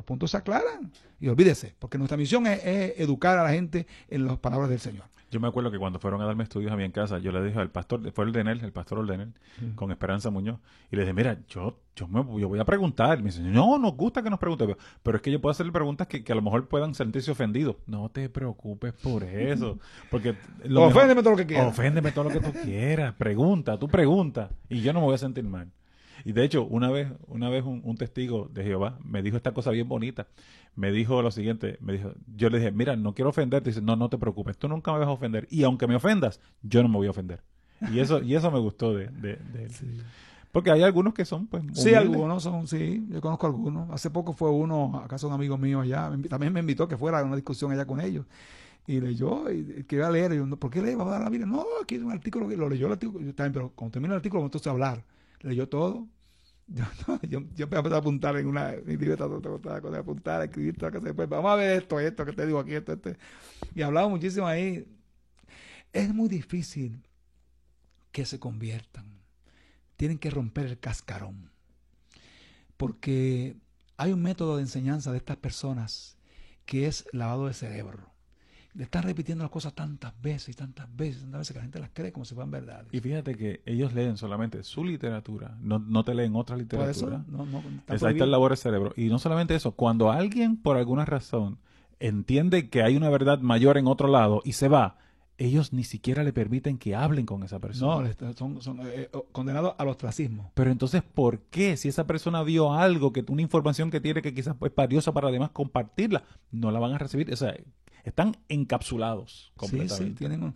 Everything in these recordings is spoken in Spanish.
los puntos se aclaran. Y olvídese, porque nuestra misión es educar a la gente en las palabras del Señor. Yo me acuerdo que cuando fueron a darme estudios a mí en casa, yo le dije al pastor, fue el pastor Ordenel, con Esperanza Muñoz, y le dije, mira, yo voy a preguntar. Me dice, no, nos gusta que nos pregunte, pero es que yo puedo hacerle preguntas que a lo mejor puedan sentirse ofendidos. No te preocupes por eso, porque oféndeme todo lo que quieras. Oféndeme todo lo que tú quieras, tú pregunta, y yo no me voy a sentir mal. Y de hecho, una vez un testigo de Jehová me dijo esta cosa bien bonita. Me dijo lo siguiente, yo le dije, mira, no quiero ofenderte. Dice, no te preocupes, tú nunca me vas a ofender. Y aunque me ofendas, yo no me voy a ofender. Y eso me gustó de él. Sí. Porque hay algunos que son, pues, humildes. Sí, algunos son, sí, yo conozco algunos. Hace poco fue uno, acá son amigos míos allá, también me invitó que fuera a una discusión allá con ellos. Y leyó, y que iba a leer, y yo, ¿por qué le va a dar la Biblia? No, aquí hay un artículo, que lo leyó el artículo, yo también, pero cuando termina el artículo, entonces a hablar. Leyó todo. Yo empecé a apuntar en mi libreta, a apuntar, a escribir, después, vamos a ver esto que te digo aquí, esto. Y hablaba muchísimo ahí. Es muy difícil que se conviertan. Tienen que romper el cascarón. Porque hay un método de enseñanza de estas personas que es lavado de cerebro. Le están repitiendo las cosas tantas veces que la gente las cree como si fueran verdades. Y fíjate que ellos leen solamente su literatura, no te leen otra literatura. Ahí está el labor del cerebro. Y no solamente eso, cuando alguien por alguna razón entiende que hay una verdad mayor en otro lado y se va, ellos ni siquiera le permiten que hablen con esa persona. No, son condenados al ostracismo. Pero entonces, ¿por qué? Si esa persona vio algo, una información que tiene que quizás es valiosa para además compartirla, no la van a recibir. O sea, están encapsulados completamente. Sí, tienen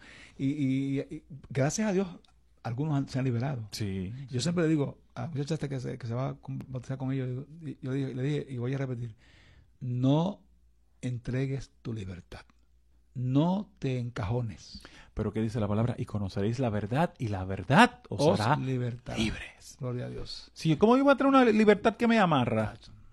y gracias a Dios algunos se han liberado. Sí. Yo siempre le digo a muchachos que se va a bautizar con ellos, le dije y voy a repetir, no entregues tu libertad. No te encajones. Pero ¿qué dice la palabra? Y conoceréis la verdad, y la verdad os hará libres. Gloria a Dios. Sí, ¿cómo iba a tener una libertad que me amarra?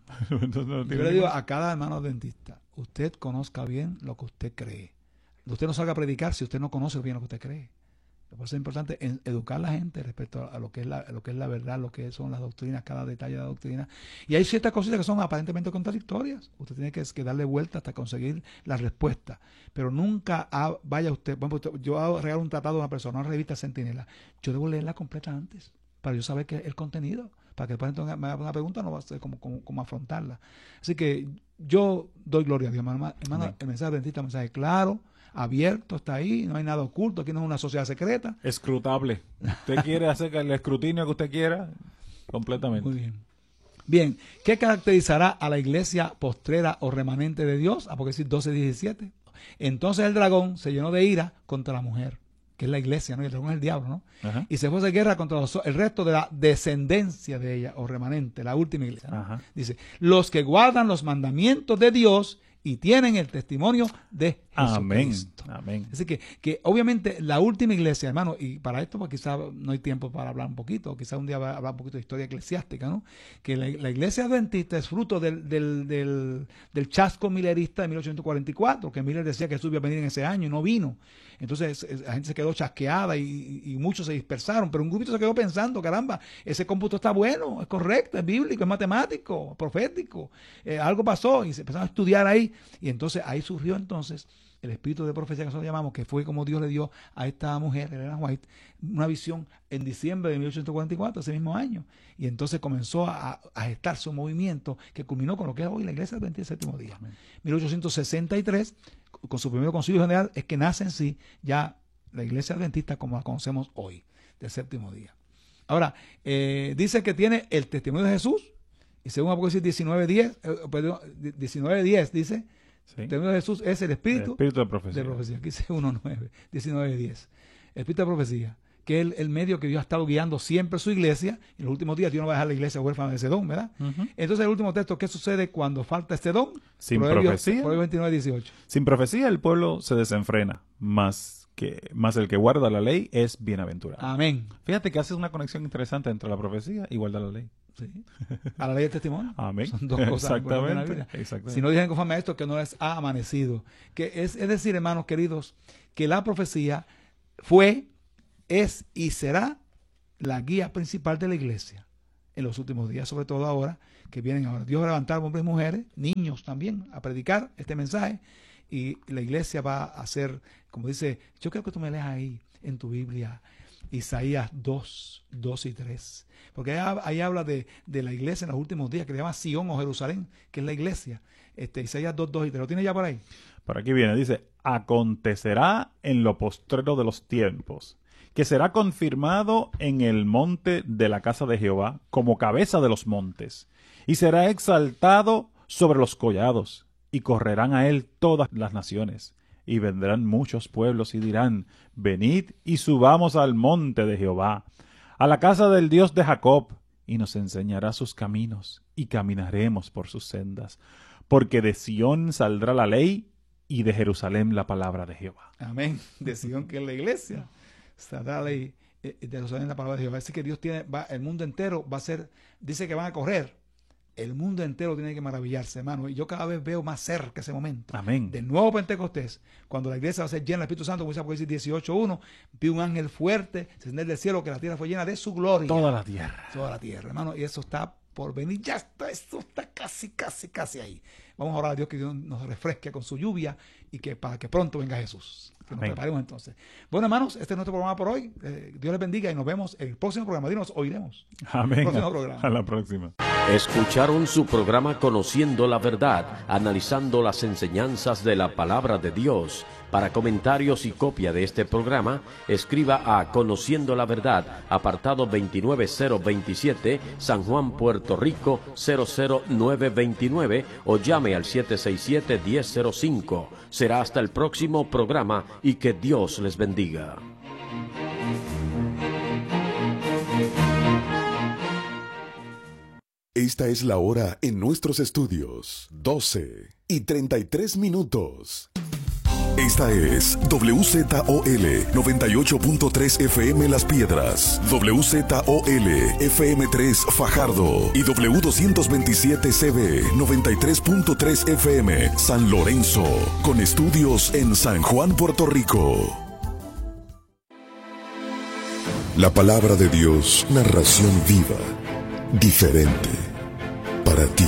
Yo le digo a cada hermano dentista, usted conozca bien lo que usted cree. Usted no salga a predicar si usted no conoce bien lo que usted cree. Por eso es importante educar a la gente respecto a lo que es la verdad, lo que son las doctrinas, cada detalle de la doctrina. Y hay ciertas cositas que son aparentemente contradictorias. Usted tiene que darle vuelta hasta conseguir la respuesta. Pero nunca vaya usted, por ejemplo, yo regalo un tratado a una persona, una revista Centinela. Yo debo leerla completa antes, para yo saber qué es el contenido. Para que después me haga una pregunta, no va a ser como afrontarla. Así que yo doy gloria a Dios, hermano. El mensaje dentista es un mensaje claro, abierto, está ahí, no hay nada oculto, aquí no es una sociedad secreta. Escrutable. Usted quiere hacer el escrutinio que usted quiera, completamente. Muy bien. Bien, ¿qué caracterizará a la iglesia postrera o remanente de Dios? Apocalipsis 12:17. Entonces el dragón se llenó de ira contra la mujer, que es la iglesia, ¿no? Y el dragón es el diablo, ¿no? Ajá. Y se fue a hacer guerra contra el resto de la descendencia de ella, o remanente, la última iglesia, ¿no? Ajá. Dice, los que guardan los mandamientos de Dios y tienen el testimonio de Jesucristo. Amén. Así que obviamente la última iglesia, hermano, y para esto pues quizás no hay tiempo para hablar un poquito, quizás un día va a hablar un poquito de historia eclesiástica, ¿no? Que la iglesia adventista es fruto del chasco millerista de 1844, que Miller decía que Jesús iba a venir en ese año y no vino. Entonces la gente se quedó chasqueada y muchos se dispersaron, pero un grupito se quedó pensando, caramba, ese cómputo está bueno, es correcto, es bíblico, es matemático, profético, algo pasó y se empezaron a estudiar ahí, y entonces ahí surgió entonces el espíritu de profecía que nosotros llamamos, que fue como Dios le dio a esta mujer, Elena White, una visión en diciembre de 1844, ese mismo año, y entonces comenzó a gestarse un movimiento que culminó con lo que es hoy la Iglesia del 27º día. 1863, con su primer concilio general, es que nace en sí ya la Iglesia Adventista como la conocemos hoy, del séptimo día. Ahora, dice que tiene el testimonio de Jesús, y según Apocalipsis 19:10 dice, sí. El testimonio de Jesús es el espíritu de profecía. Aquí dice 1:9, 19:10. El espíritu de profecía, que es el medio que Dios ha estado guiando siempre su iglesia. En los últimos días Dios no va a dejar la iglesia huérfana de ese don, ¿verdad? Entonces el último texto, ¿qué sucede cuando falta este don? Sin profecía. Proverbios 29:18. Sin profecía el pueblo se desenfrena, más el que guarda la ley es bienaventurado. Amén. Fíjate que hace una conexión interesante entre la profecía y guardar la ley. Sí. A la ley del testimonio. Amén. Son dos cosas. Exactamente. Si no dicen conforme a esto, que no les ha amanecido. Es decir, hermanos queridos, que la profecía fue, es y será la guía principal de la iglesia en los últimos días, sobre todo ahora que vienen ahora. Dios va a levantar hombres y mujeres, niños también, a predicar este mensaje, y la iglesia va a hacer, como dice, yo creo que tú me leas ahí en tu Biblia, Isaías 2, 2 y 3, porque ahí habla de la iglesia en los últimos días, que le llama Sion o Jerusalén, que es la iglesia. Isaías 2, 2 y 3, ¿lo tiene ya por ahí? Por aquí viene, dice, acontecerá en lo postrero de los tiempos, que será confirmado en el monte de la casa de Jehová como cabeza de los montes, y será exaltado sobre los collados, y correrán a él todas las naciones, y vendrán muchos pueblos y dirán, venid y subamos al monte de Jehová, a la casa del Dios de Jacob, y nos enseñará sus caminos, y caminaremos por sus sendas, porque de Sión saldrá la ley, y de Jerusalén la palabra de Jehová. Amén. De Sion, que es la iglesia, saldrá la ley, de Jerusalén la palabra de Jehová. Así que Dios el mundo entero va a ser, dice que van a correr. El mundo entero tiene que maravillarse, hermano. Y yo cada vez veo más cerca ese momento. Amén. Del nuevo Pentecostés, cuando la iglesia va a ser llena del Espíritu Santo, como dice Apocalipsis 18:1, vi un ángel fuerte descender del cielo, que la tierra fue llena de su gloria. Toda la tierra. Toda la tierra, hermano. Y eso está por venir. Ya está, eso está casi ahí. Vamos a orar a Dios que Dios nos refresque con su lluvia y que para que pronto venga Jesús. Que nos preparemos entonces. Bueno, hermanos, este es nuestro programa por hoy. Dios les bendiga y nos vemos en el próximo programa. Dinos, oiremos. Amén. Programa. A la próxima. Escucharon su programa Conociendo la Verdad, analizando las enseñanzas de la Palabra de Dios. Para comentarios y copia de este programa, escriba a Conociendo la Verdad, apartado 29027, San Juan, Puerto Rico, 00929, o llame al 767-1005. Será hasta el próximo programa y que Dios les bendiga. Esta es la hora en nuestros estudios, 12:33. Esta es WZOL 98.3 FM Las Piedras, WZOL FM3 Fajardo y W227CB 93.3 FM San Lorenzo, con estudios en San Juan, Puerto Rico. La palabra de Dios, narración viva, diferente, para ti.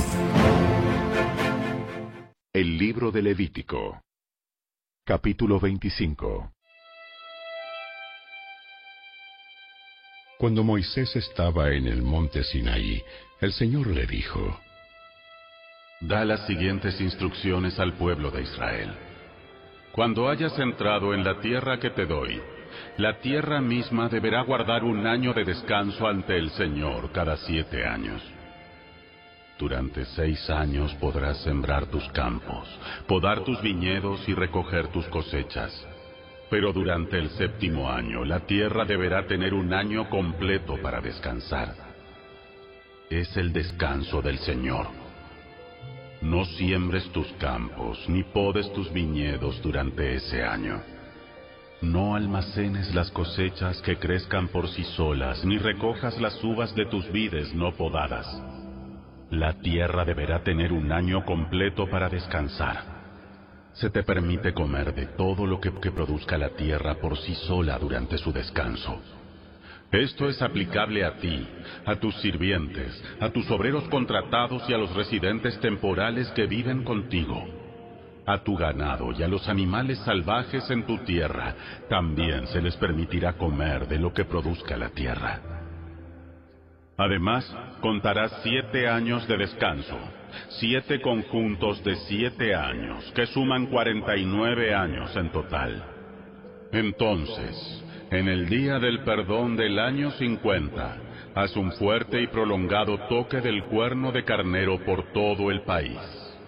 El libro de Levítico, capítulo 25. Cuando Moisés estaba en el monte Sinaí, el Señor le dijo: Da las siguientes instrucciones al pueblo de Israel. Cuando hayas entrado en la tierra que te doy, la tierra misma deberá guardar un año de descanso ante el Señor cada 7 años. Durante 6 años podrás sembrar tus campos, podar tus viñedos y recoger tus cosechas. Pero durante el 7º año, la tierra deberá tener un año completo para descansar. Es el descanso del Señor. No siembres tus campos, ni podes tus viñedos durante ese año. No almacenes las cosechas que crezcan por sí solas, ni recojas las uvas de tus vides no podadas. La tierra deberá tener un año completo para descansar. Se te permite comer de todo lo que produzca la tierra por sí sola durante su descanso. Esto es aplicable a ti, a tus sirvientes, a tus obreros contratados y a los residentes temporales que viven contigo. A tu ganado y a los animales salvajes en tu tierra también se les permitirá comer de lo que produzca la tierra. Además, contarás 7 años de descanso, 7 conjuntos de 7 años, que suman 49 años en total. Entonces, en el día del perdón del año 50, haz un fuerte y prolongado toque del cuerno de carnero por todo el país.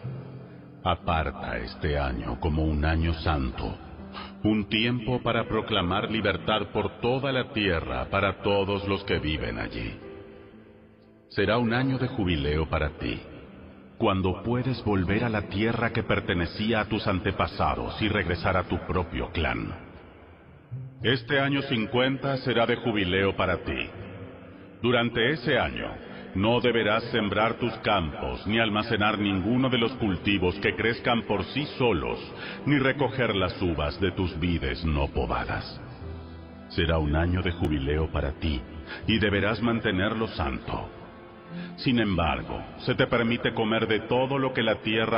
Aparta este año como un año santo, un tiempo para proclamar libertad por toda la tierra para todos los que viven allí. Será un año de jubileo para ti, cuando puedes volver a la tierra que pertenecía a tus antepasados y regresar a tu propio clan. Este año 50 será de jubileo para ti. Durante ese año, no deberás sembrar tus campos, ni almacenar ninguno de los cultivos que crezcan por sí solos, ni recoger las uvas de tus vides no podadas. Será un año de jubileo para ti, y deberás mantenerlo santo. Sin embargo, se te permite comer de todo lo que la tierra